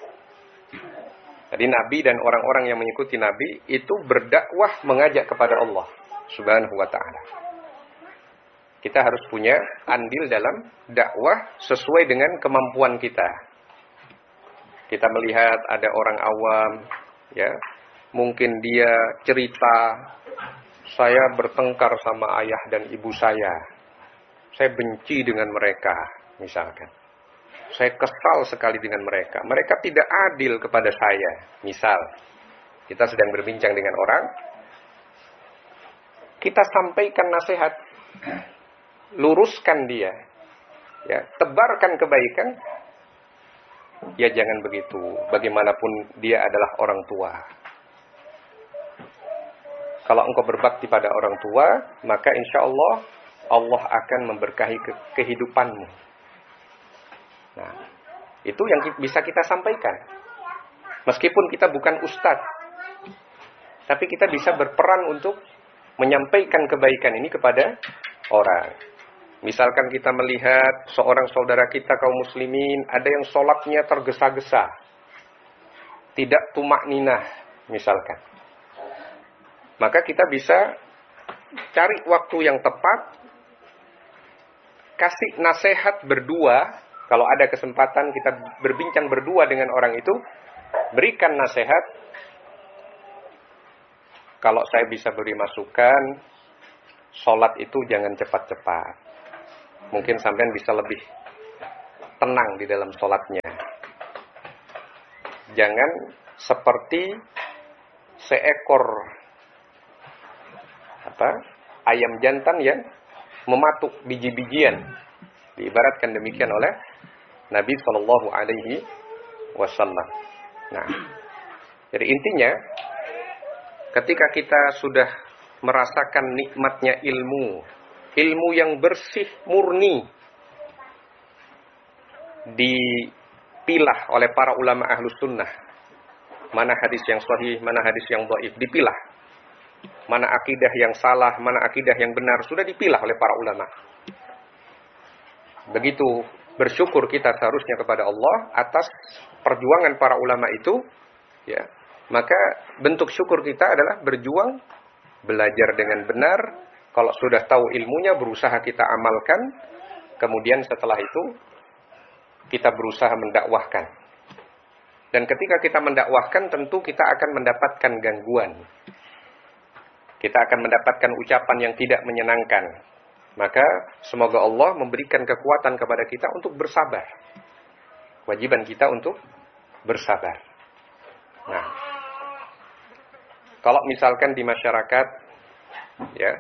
Jadi Nabi dan orang-orang yang mengikuti Nabi itu berdakwah mengajak kepada Allah Subhanahu wa ta'ala. Kita harus punya andil dalam dakwah sesuai dengan kemampuan kita. Kita melihat ada orang awam, ya, mungkin dia cerita, saya bertengkar sama ayah dan ibu saya, saya benci dengan mereka, misalkan. Saya kesal sekali dengan mereka, mereka tidak adil kepada saya, misal. Kita sedang berbincang dengan orang, kita sampaikan nasihat, luruskan dia, ya, tebarkan kebaikan. Ya jangan begitu, bagaimanapun dia adalah orang tua. Kalau engkau berbakti pada orang tua, maka insya Allah Allah akan memberkahi ke kehidupanmu. Nah, itu yang bisa kita sampaikan. Meskipun kita bukan ustadz, tapi kita bisa berperan untuk menyampaikan kebaikan ini kepada orang. Misalkan kita melihat seorang saudara kita kaum muslimin, ada yang sholatnya tergesa-gesa, tidak tumakninah, misalkan. Maka kita bisa cari waktu yang tepat, kasih nasihat berdua. Kalau ada kesempatan kita berbincang berdua dengan orang itu, berikan nasihat. Kalau saya bisa beri masukan, sholat itu jangan cepat-cepat. Mungkin sampean bisa lebih tenang di dalam sholatnya. jangan seperti seekor apa ayam jantan yang mematuk biji-bijian. Diibaratkan demikian oleh Nabi Shallallahu Alaihi Wasallam. Nah, jadi intinya, ketika kita sudah merasakan nikmatnya ilmu, ilmu yang bersih, murni, dipilah oleh para ulama ahlus sunnah, mana hadis yang sahih, mana hadis yang dhaif, dipilah. Mana akidah yang salah, mana akidah yang benar, sudah dipilah oleh para ulama. Begitu bersyukur kita seharusnya kepada Allah atas perjuangan para ulama itu, ya. Maka bentuk syukur kita adalah berjuang, belajar dengan benar. Kalau sudah tahu ilmunya, berusaha kita amalkan. Kemudian setelah itu kita berusaha mendakwahkan. Dan ketika kita mendakwahkan, tentu kita akan mendapatkan gangguan. Kita akan mendapatkan ucapan yang tidak menyenangkan. Maka semoga Allah memberikan kekuatan kepada kita untuk bersabar. Kewajiban kita untuk bersabar. Nah, kalau misalkan di masyarakat, ya,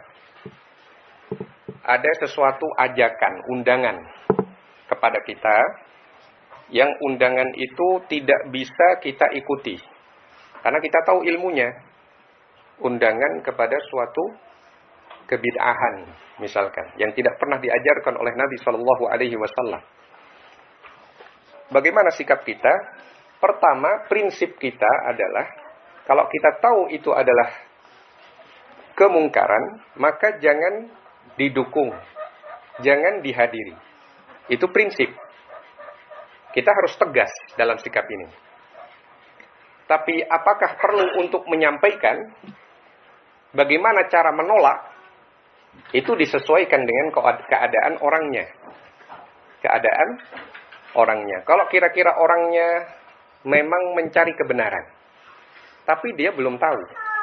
ada sesuatu ajakan, undangan kepada kita, yang undangan itu tidak bisa kita ikuti, karena kita tahu ilmunya. Undangan kepada suatu kebid'ahan, misalkan, yang tidak pernah diajarkan oleh Nabi Shallallahu Alaihi Wasallam. Bagaimana sikap kita? Pertama, prinsip kita adalah kalau kita tahu itu adalah kemungkaran, maka jangan didukung, jangan dihadiri. Itu prinsip. Kita harus tegas dalam sikap ini. Tapi apakah perlu untuk menyampaikan? Bagaimana cara menolak? Itu disesuaikan dengan keadaan orangnya. Keadaan orangnya. Kalau kira-kira orangnya memang mencari kebenaran, tapi dia belum tahu,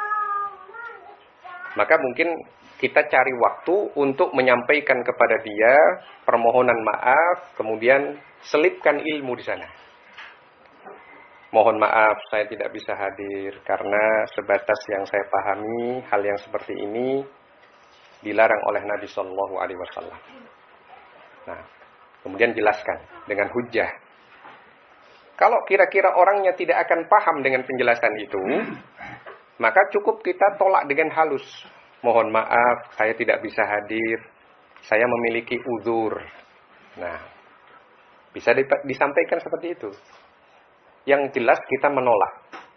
maka mungkin kita cari waktu untuk menyampaikan kepada dia permohonan maaf, kemudian selipkan ilmu di sana. Mohon maaf, saya tidak bisa hadir karena sebatas yang saya pahami, hal yang seperti ini dilarang oleh Nabi Shallallahu Alaihi Wasallam. Nah, kemudian jelaskan dengan hujjah. Kalau kira-kira orangnya tidak akan paham dengan penjelasan itu, maka cukup kita tolak dengan halus. Mohon maaf, saya tidak bisa hadir, saya memiliki uzur. Nah, bisa disampaikan seperti itu. Yang jelas kita menolak.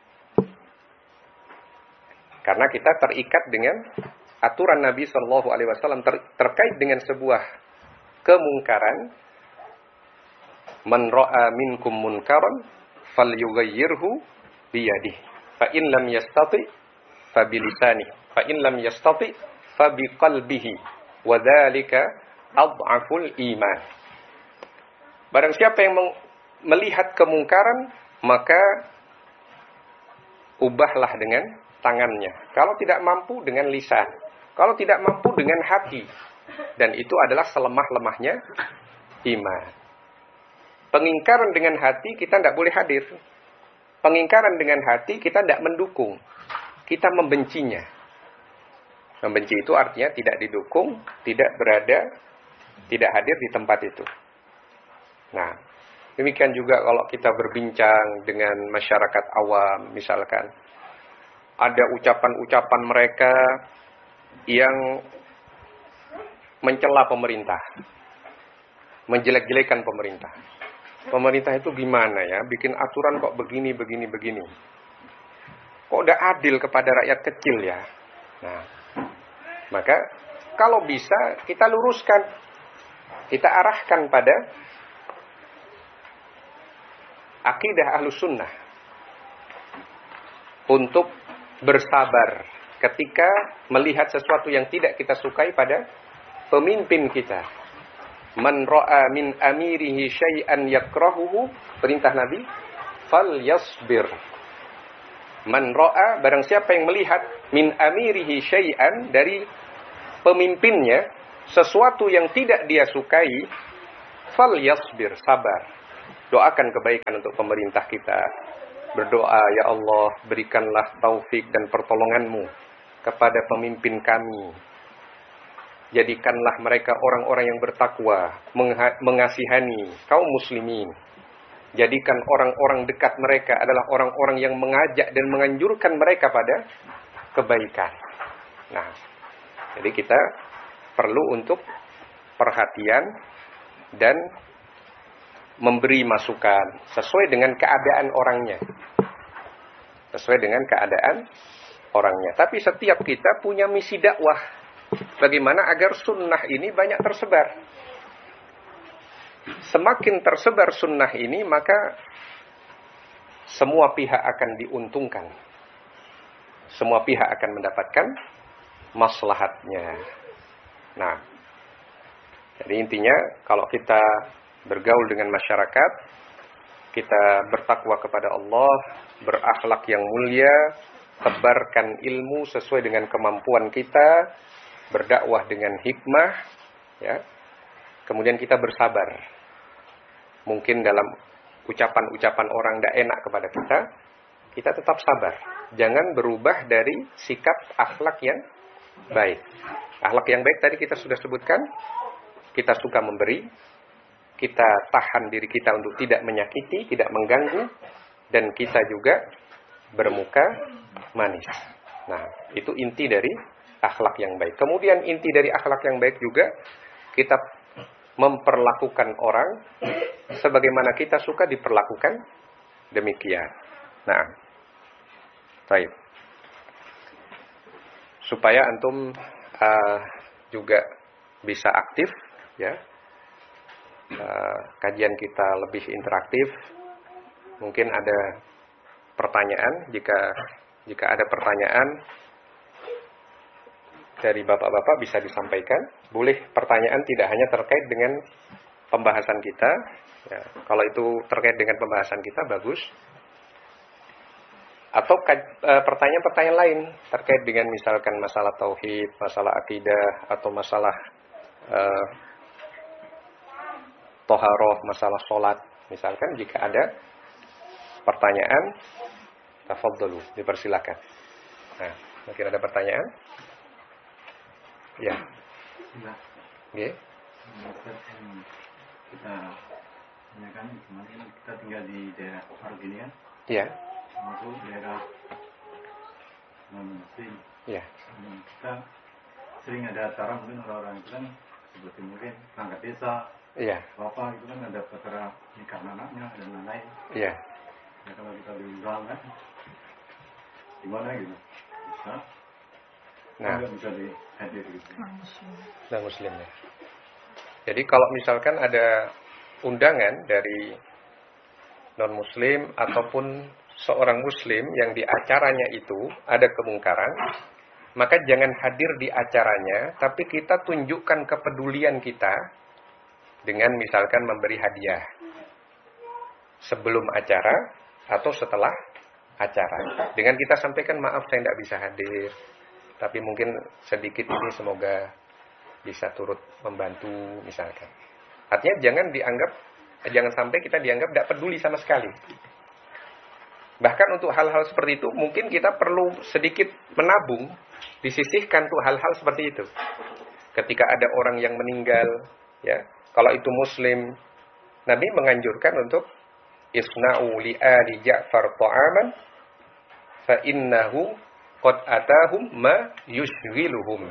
Karena kita terikat dengan aturan Nabi Shallallahu Alaihi Wasallam ter terkait dengan sebuah kemungkaran. Man ra'a minkum munkaran falyughayyirhu biyadihi. Fa in lam yastati fa bilisanihi. Fa in lam yastati fa biqalbihi. Wa dzalika adhaful iman. Barang siapa yang melihat kemungkaran, maka ubahlah dengan tangannya. Kalau tidak mampu, dengan lisan. Kalau tidak mampu, dengan hati. Dan itu adalah selemah-lemahnya iman. Pengingkaran dengan hati, kita tidak boleh hadir. Pengingkaran dengan hati, kita tidak mendukung. Kita membencinya. Membenci itu artinya tidak didukung, tidak berada, tidak hadir di tempat itu. Nah, demikian juga kalau kita berbincang dengan masyarakat awam, misalkan ada ucapan-ucapan mereka yang mencela pemerintah, menjelek-jelekan pemerintah. Pemerintah itu gimana ya, bikin aturan kok begini, begini, begini. Kok udah adil kepada rakyat kecil ya. Nah, maka kalau bisa kita luruskan, kita arahkan pada akidah ahlus sunnah untuk bersabar ketika melihat sesuatu yang tidak kita sukai pada pemimpin kita. Man ra'a min amirihi syai'an yakrahuhu, perintah Nabi, falyasbir. Man ra'a, barang siapa yang melihat min amirihi syai'an, dari pemimpinnya sesuatu yang tidak dia sukai, falyasbir, sabar. Doakan kebaikan untuk pemerintah kita. berdoa, ya Allah, berikanlah taufik dan pertolongan-Mu kepada pemimpin kami. Jadikanlah mereka orang-orang yang bertakwa, mengasihani kaum muslimin. Jadikan orang-orang dekat mereka adalah orang-orang yang mengajak dan menganjurkan mereka pada kebaikan. Nah, jadi kita perlu untuk perhatian dan memberi masukan sesuai dengan keadaan orangnya. Sesuai dengan keadaan orangnya. Tapi setiap kita punya misi dakwah. Bagaimana agar sunnah ini banyak tersebar. Semakin tersebar sunnah ini, maka semua pihak akan diuntungkan. Semua pihak akan mendapatkan maslahatnya. Nah, jadi intinya kalau kita bergaul dengan masyarakat, kita bertakwa kepada Allah, berakhlak yang mulia, tebarkan ilmu sesuai dengan kemampuan kita, berdakwah dengan hikmah, ya. Kemudian kita bersabar. Mungkin dalam ucapan-ucapan orang tidak enak kepada kita, kita tetap sabar. Jangan berubah dari sikap akhlak yang baik. Akhlak yang baik tadi kita sudah sebutkan, kita suka memberi, kita tahan diri kita untuk tidak menyakiti, tidak mengganggu, dan kita juga bermuka manis. Nah, itu inti dari akhlak yang baik. Kemudian inti dari akhlak yang baik juga kita memperlakukan orang sebagaimana kita suka diperlakukan demikian. Nah, baik. Supaya antum uh, juga bisa aktif, ya. Uh, kajian kita lebih interaktif. Mungkin ada pertanyaan. Jika jika ada pertanyaan dari bapak-bapak bisa disampaikan. Boleh pertanyaan tidak hanya terkait dengan pembahasan kita. Ya, kalau itu terkait dengan pembahasan kita, bagus. Atau pertanyaan-pertanyaan lain terkait dengan misalkan masalah tauhid, masalah akidah, atau masalah uh, toharoh, masalah sholat. Misalkan jika ada pertanyaan, tafadhalu, dipersilakan. Nah, mungkin ada pertanyaan? Ya. Ya. Kita tanyakan kemarin kita tinggal di daerah Marugini kan? Iya. Masuk daerah non muslim. Iya. Kita sering ada acara mungkin orang-orang itu kan seperti mungkin perangkat desa. Iya. Bapak itu kan ada acara nikah anaknya dan lain-lain. Iya. Ya kalau kita diundang kan, gimana gitu? Bisa? Nah, bisa dihadir gitu. Nah, muslim ya. Jadi kalau misalkan ada undangan dari non muslim ataupun seorang muslim yang di acaranya itu ada kemungkaran, maka jangan hadir di acaranya, tapi kita tunjukkan kepedulian kita dengan misalkan memberi hadiah sebelum acara atau setelah acara. Dengan kita sampaikan, maaf saya tidak bisa hadir, tapi mungkin sedikit ini semoga bisa turut membantu misalkan. Artinya jangan dianggap, jangan sampai kita dianggap tidak peduli sama sekali. Bahkan untuk hal-hal seperti itu mungkin kita perlu sedikit menabung, disisihkan tuh hal-hal seperti itu. Ketika ada orang yang meninggal, ya, kalau itu muslim, Nabi menganjurkan untuk isna'u li ali Ja'far ta'aman fa innahu qad atahum ma yushghiluhum.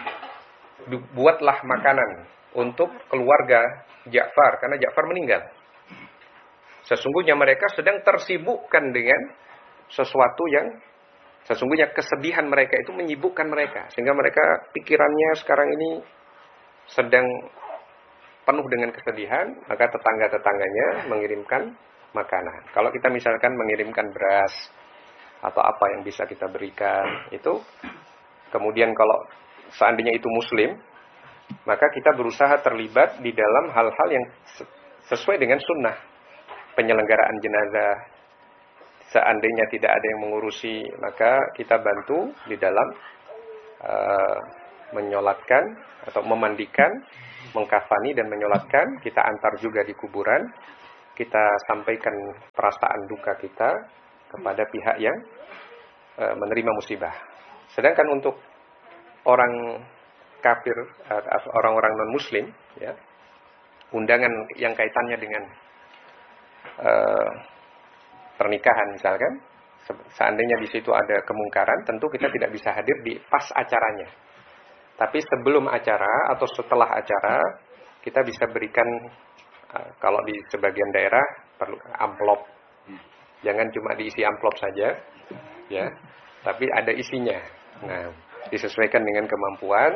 Buatlah makanan untuk keluarga Ja'far karena Ja'far meninggal. Sesungguhnya mereka sedang tersibukkan dengan sesuatu yang sesungguhnya kesedihan mereka itu menyibukkan mereka sehingga mereka pikirannya sekarang ini sedang penuh dengan kesedihan, maka tetangga-tetangganya mengirimkan makanan. Kalau kita misalkan mengirimkan beras atau apa yang bisa kita berikan itu, kemudian kalau seandainya itu muslim, maka kita berusaha terlibat di dalam hal-hal yang sesuai dengan sunnah. Penyelenggaraan jenazah, seandainya tidak ada yang mengurusi, maka kita bantu di dalam uh, menyolatkan atau memandikan, mengkafani dan menyolatkan. Kita antar juga di kuburan, kita sampaikan perasaan duka kita, kepada pihak yang e, menerima musibah. Sedangkan untuk orang kafir, e, orang-orang non-muslim, ya, undangan yang kaitannya dengan e, pernikahan misalkan, seandainya di situ ada kemungkaran, tentu kita tidak bisa hadir di pas acaranya. Tapi sebelum acara atau setelah acara, kita bisa berikan, kalau di sebagian daerah perlu amplop. Jangan cuma diisi amplop saja, ya, tapi ada isinya. Nah, disesuaikan dengan kemampuan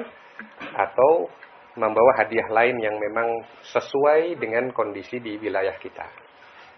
atau membawa hadiah lain yang memang sesuai dengan kondisi di wilayah kita.